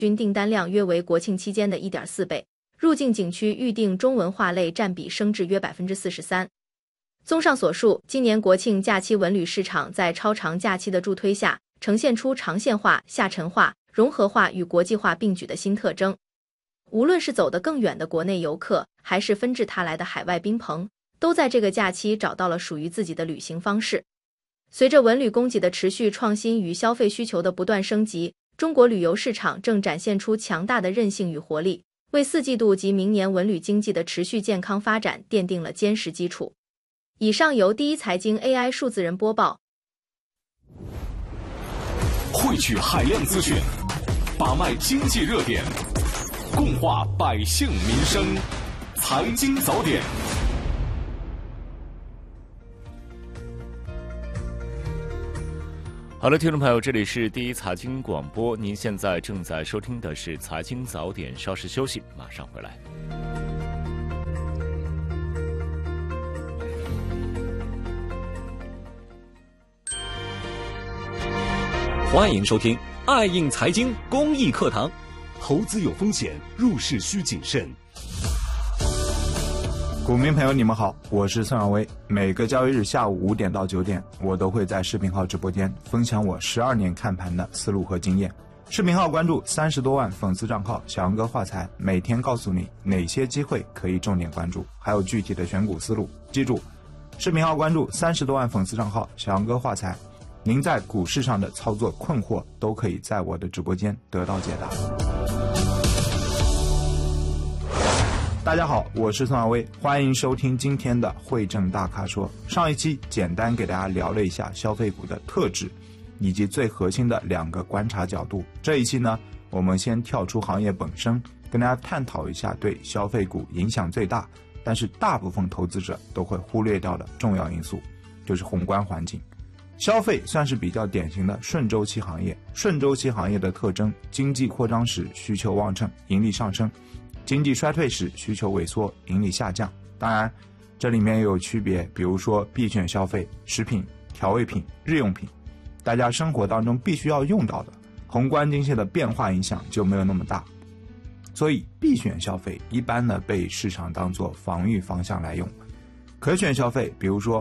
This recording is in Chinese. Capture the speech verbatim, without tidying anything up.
均订单量约为国庆期间的 一点四倍，入境景区预订中文化类占比升至约 百分之四十三。综上所述，今年国庆假期文旅市场在超长假期的助推下，呈现出长线化、下沉化、融合化与国际化并举的新特征。无论是走得更远的国内游客，还是纷至沓来的海外宾朋，都在这个假期找到了属于自己的旅行方式。随着文旅供给的持续创新与消费需求的不断升级，中国旅游市场正展现出强大的韧性与活力，为四季度及明年文旅经济的持续健康发展奠定了坚实基础。以上由第一财经 A I 数字人播报。 汇聚海量资讯，把脉经济热点，共话百姓民生，财经早点。 好的，听众朋友，这里是第一财经广播，您现在正在收听的是财经早点，稍事休息，马上回来。 欢迎收听爱应财经公益课堂。 投资有风险，入市需谨慎。股民朋友你们好，我是孙晓薇。每个交易日下午五点到九点，我都会在视频号直播间分享我十二年看盘的思路和经验。视频号关注三十多万粉丝账号小杨哥话财，每天告诉你哪些机会可以重点关注，还有具体的选股思路。记住，视频号关注三十多万粉丝账号小杨哥话财，您在股市上的操作困惑都可以在我的直播间得到解答。大家好，我是孙亚威，欢迎收听今天的汇证大咖说。上一期简单给大家聊了一下消费股的特质以及最核心的两个观察角度。这一期呢，我们先跳出行业本身，跟大家探讨一下对消费股影响最大，但是大部分投资者都会忽略掉的重要因素，就是宏观环境。消费算是比较典型的顺周期行业，顺周期行业的特征，经济扩张时需求旺盛，盈利上升，经济衰退时需求萎缩，盈利下降。当然这里面也有区别，比如说必选消费，食品、调味品、日用品，大家生活当中必须要用到的，宏观经济的变化影响就没有那么大。所以必选消费一般呢被市场当作防御方向来用，可选消费比如说